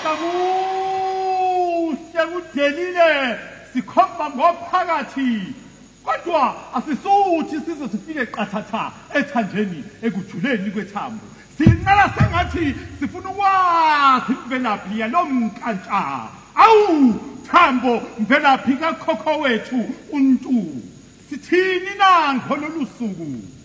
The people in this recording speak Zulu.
kakuhle kudelile sikhomba ngophakathi kodwa asisuthi size sifike qathatha ethanjeni ekujuleni kwethambo sinqala sengathi sifuna ukwazi imvelaphi yalomkantsha awu thambo mvelaphi kakhokho wethu untu sithini na ngololusuku